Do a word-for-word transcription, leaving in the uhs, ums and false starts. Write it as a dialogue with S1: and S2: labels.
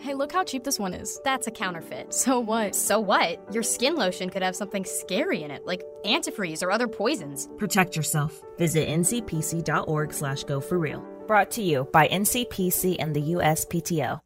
S1: Hey, look how cheap this one is.
S2: That's a counterfeit.
S1: So what?
S2: So what? Your skin lotion could have something scary in it, like antifreeze or other poisons.
S3: Protect yourself. Visit ncpc.org slash go for real. Brought to you by N C P C and the U S P T O.